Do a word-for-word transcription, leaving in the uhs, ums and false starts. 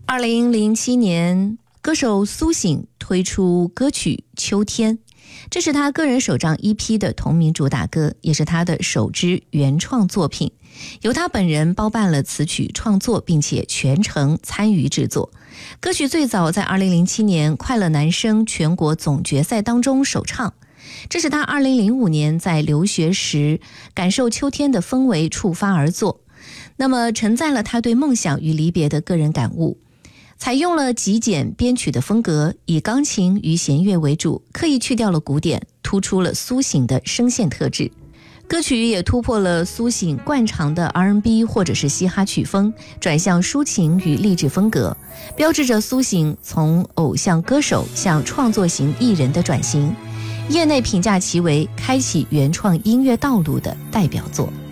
二零零七年，歌手苏醒推出歌曲《秋天》，这是他个人首张 E P 的同名主打歌，也是他的首支原创作品，由他本人包办了词曲创作，并且全程参与制作。歌曲最早在二零零七年快乐男声全国总决赛当中首唱，这是他二零零五年在留学时感受秋天的氛围触发而作，那么承载了他对梦想与离别的个人感悟。采用了极简编曲的风格，以钢琴与弦乐为主，刻意去掉了鼓点，突出了苏醒的声线特质。歌曲也突破了苏醒惯常的 R and B 或者是嘻哈曲风，转向抒情与励志风格，标志着苏醒从偶像歌手向创作型艺人的转型。业内评价其为开启原创音乐道路的代表作。